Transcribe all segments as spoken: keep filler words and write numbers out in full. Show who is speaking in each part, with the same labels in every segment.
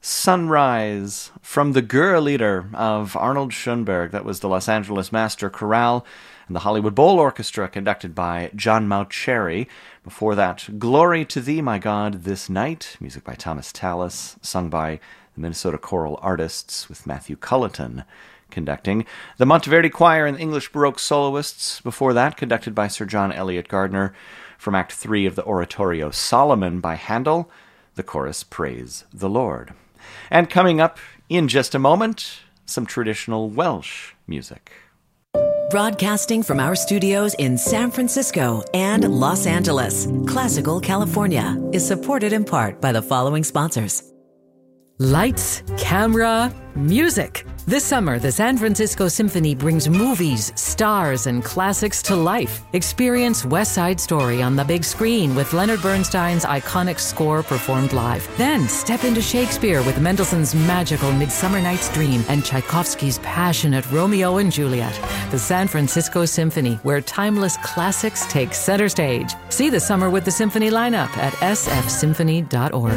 Speaker 1: Sunrise from the Gura leader of Arnold Schoenberg. That was the Los Angeles Master Chorale and the Hollywood Bowl Orchestra, conducted by John Mauceri. Before that, Glory to Thee, My God, This Night, music by Thomas Tallis, sung by the Minnesota Choral Artists, with Matthew Culleton conducting. The Monteverdi Choir and the English Baroque Soloists, before that, conducted by Sir John Eliot Gardner, from Act three of the Oratorio Solomon by Handel, the chorus Praise the Lord. And coming up in just a moment, some traditional Welsh music.
Speaker 2: Broadcasting from our studios in San Francisco and Los Angeles, Classical California is supported in part by the following sponsors.
Speaker 3: Lights, camera, music. This summer, the San Francisco Symphony brings movies, stars, and classics to life. Experience West Side Story on the big screen with Leonard Bernstein's iconic score performed live. Then step into Shakespeare with Mendelssohn's magical Midsummer Night's Dream and Tchaikovsky's passionate Romeo and Juliet. The San Francisco Symphony, where timeless classics take center stage. See the Summer with the Symphony lineup at s f symphony dot org.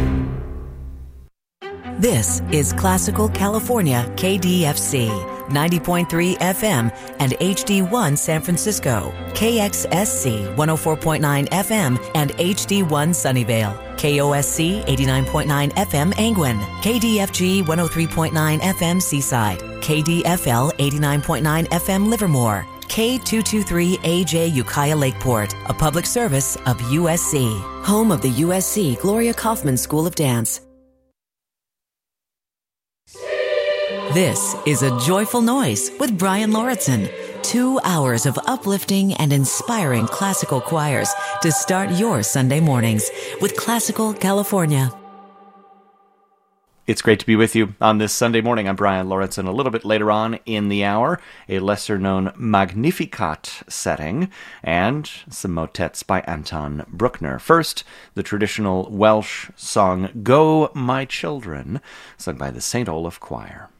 Speaker 2: This is Classical California K D F C, ninety point three F M and H D one San Francisco, K X S C one oh four point nine F M and H D one Sunnyvale, K O S C eighty-nine point nine F M Angwin, K D F G one oh three point nine F M Seaside, K D F L eighty-nine point nine F M Livermore, K two twenty-three A J Ukiah Lakeport, a public service of U S C, home of the U S C Gloria Kaufman School of Dance. This is A Joyful Noise with Brian Lauritsen. Two hours of uplifting and inspiring classical choirs to start your Sunday mornings with Classical California.
Speaker 1: It's great to be with you on this Sunday morning. I'm Brian Lauritsen. A little bit later on in the hour, a lesser-known Magnificat setting and some motets by Anton Bruckner. First, the traditional Welsh song Go, My Children, sung by the Saint Olaf Choir.